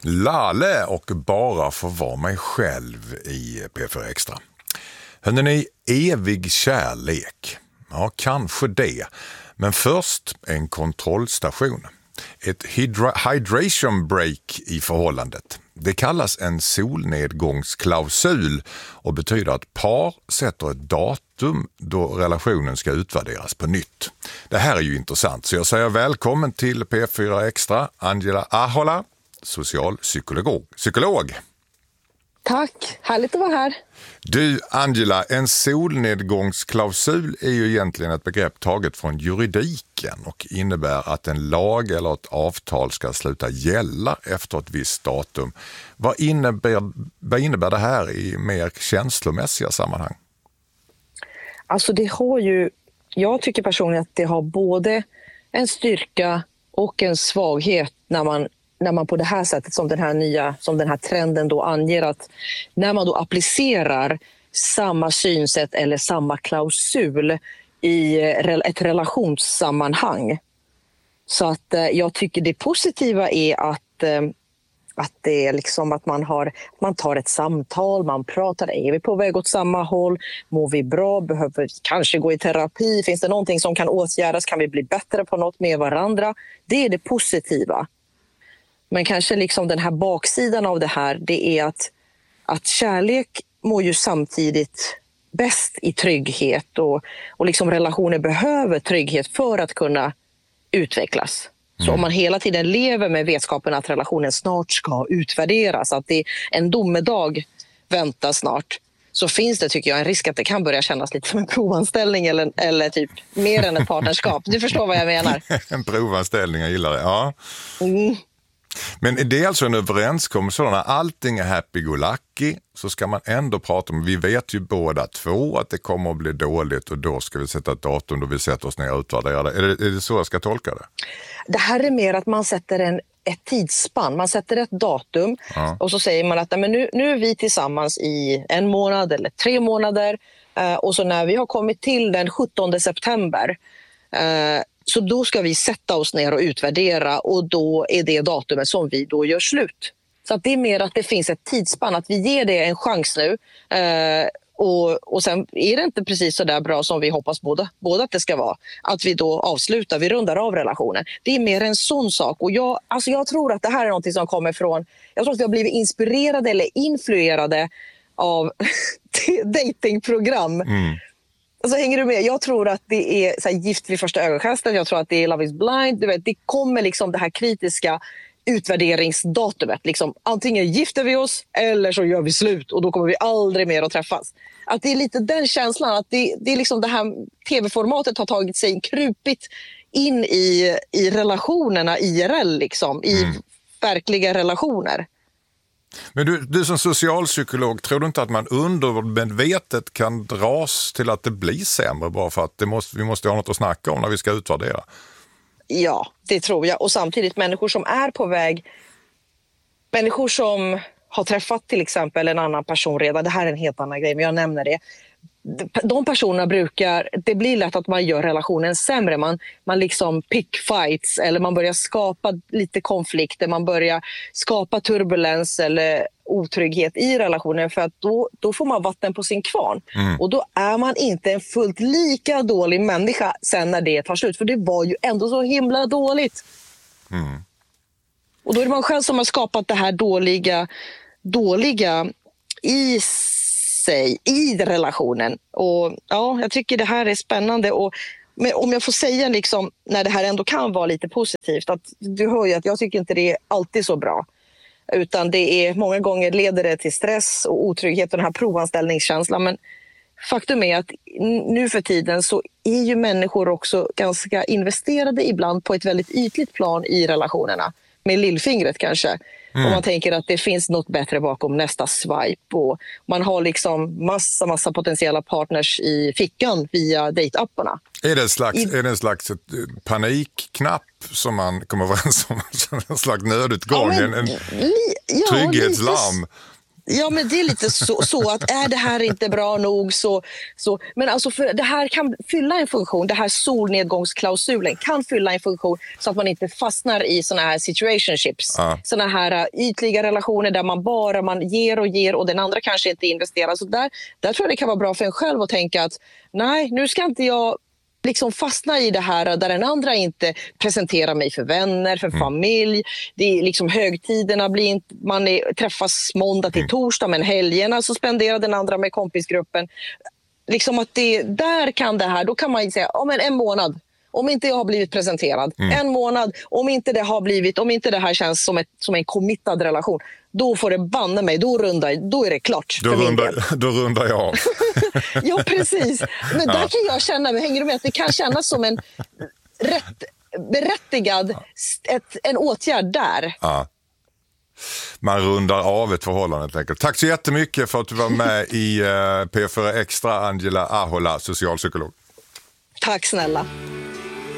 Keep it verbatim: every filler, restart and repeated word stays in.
Lale och bara få vara mig själv i P fyra Extra. Hörrni ni, evig kärlek. Ja, kanske det. Men först en kontrollstation. Ett hydra- hydration break i förhållandet. Det kallas en solnedgångsklausul och betyder att par sätter ett datum då relationen ska utvärderas på nytt. Det här är ju intressant, så jag säger välkommen till P fyra Extra, Angela Ahola, socialpsykolog. Psykolog. Tack, härligt att vara här. Du Angela, en solnedgångsklausul är ju egentligen ett begrepp taget från juridiken och innebär att en lag eller ett avtal ska sluta gälla efter ett visst datum. Vad innebär, vad innebär det här i mer känslomässiga sammanhang? Alltså det har ju, jag tycker personligen att det har både en styrka och en svaghet när man när man på det här sättet som den här nya, som den här trenden då anger, att när man då applicerar samma synsätt eller samma klausul i ett relationssammanhang. Så att jag tycker det positiva är att, att det är liksom att man har, man tar ett samtal, man pratar, är vi på väg åt samma håll, mår vi bra, behöver vi kanske gå i terapi, finns det någonting som kan åtgärdas, kan vi bli bättre på något med varandra? Det är det positiva. Men kanske liksom den här baksidan av det här, det är att, att kärlek mår ju samtidigt bäst i trygghet och, och liksom relationer behöver trygghet för att kunna utvecklas. Mm. Så om man hela tiden lever med vetskapen att relationen snart ska utvärderas, att det en domedag väntar snart, så finns det, tycker jag, en risk att det kan börja kännas lite som en provanställning eller, eller typ mer än ett partnerskap. Du förstår vad jag menar. En provanställning, jag gillar det, ja. Mm. Men det är alltså en överenskommelse, när allting är happy-go-lucky så ska man ändå prata om, vi vet ju båda två att det kommer att bli dåligt och då ska vi sätta ett datum då vi sätter oss ner och utvärderar det. Är det, är det så jag ska tolka det? Det här är mer att man sätter en, ett tidsspann, man sätter ett datum, ja. Och så säger man att men nu, nu är vi tillsammans i en månad eller tre månader och så när vi har kommit till den sjuttonde september så då ska vi sätta oss ner och utvärdera och då är det datumet som vi då gör slut. Så att det är mer att det finns ett tidsspann, att vi ger det en chans nu eh, och, och sen är det inte precis så där bra som vi hoppas båda, båda att det ska vara. Att vi då avslutar, vi rundar av relationen. Det är mer en sån sak och jag, alltså jag tror att det här är något som kommer från, jag tror att vi har blivit inspirerade eller influerade av datingprogram. Mm. Så hänger du med? Jag tror att det är så här, Gift vid första ögonkastet. Jag tror att det är Love is blind. Du vet, det kommer liksom det här kritiska utvärderingsdatumet. Liksom, antingen gifter vi oss eller så gör vi slut och då kommer vi aldrig mer att träffas. Att det är lite den känslan att det, det är liksom det här tv-formatet har tagit sig krupigt in i, i relationerna I R L, liksom, i mm. verkliga relationer. Men du, du som socialpsykolog, tror du inte att man undermedvetet kan dras till att det blir sämre bara för att det måste, vi måste ha något att snacka om när vi ska utvärdera? Ja, det tror jag. Och samtidigt människor som är på väg, människor som har träffat till exempel en annan person redan, det här är en helt annan grej men jag nämner det. De personerna brukar, det blir lätt att man gör relationen sämre. Man, man liksom pick fights eller man börjar skapa lite konflikter. Man börjar skapa turbulens eller otrygghet i relationen för att då, då får man vatten på sin kvarn. Mm. Och då är man inte en fullt lika dålig människa sen när det tar slut. För det var ju ändå så himla dåligt. Mm. Och då är det man själv som har skapat det här dåliga, dåliga i sig i relationen. Och ja, jag tycker det här är spännande och men om jag får säga liksom, när det här ändå kan vara lite positivt, att du hör ju att jag tycker inte det är alltid så bra, utan det är många gånger leder det till stress och otrygghet och den här provanställningskänslan, men faktum är att nu för tiden så är ju människor också ganska investerade ibland på ett väldigt ytligt plan i relationerna, med lillfingret kanske. Mm. Och man tänker att det finns något bättre bakom nästa swipe. Och man har liksom massa, massa potentiella partners i fickan via date-apparna. Är det en slags, I... är det en slags panikknapp som man kommer överens om? En slags nödutgång, ja, men, en, en li... ja, trygghetslarm? Lite... Ja, men det är lite så, så att är det här inte bra nog så... så men alltså för det här kan fylla en funktion, det här solnedgångsklausulen kan fylla en funktion så att man inte fastnar i såna här situationships. Ja. Såna här ytliga relationer där man bara man ger och ger och den andra kanske inte investerar. Så där, där tror jag det kan vara bra för en själv att tänka att nej, nu ska inte jag liksom fastna i det här där den andra inte presenterar mig för vänner, för familj. Det är liksom högtiderna blir inte, man är, träffas måndag till torsdag, men helgerna så spenderar den andra med kompisgruppen. Liksom att det, där kan det här, då kan man ju säga, ja men en månad. Om inte jag har blivit presenterad, mm. en månad, om inte det har blivit, om inte det här känns som, ett, som en committad relation, då får det banna mig, då rundar, då är det klart. Då, rundar, då rundar jag av. Ja, precis. Men där kan jag känna, hänger du med, att det kan kännas som en rätt, berättigad ett, en åtgärd där. Ja. Man rundar av ett förhållande, enkelt. Tack så jättemycket för att du var med i P fyra Extra, Angela Ahola, socialpsykolog. Tack snälla.